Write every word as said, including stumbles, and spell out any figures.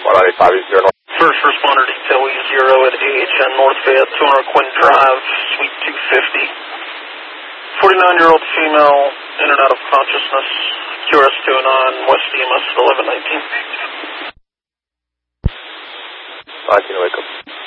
Monterey five eight zero North. First responder detail, we zero at A H N North Fayette, two hundred Quinn Drive, Suite two fifty. forty-nine-year-old female, in and out of consciousness, Q R S two oh nine, West E M S eleven nineteen. I can wake up.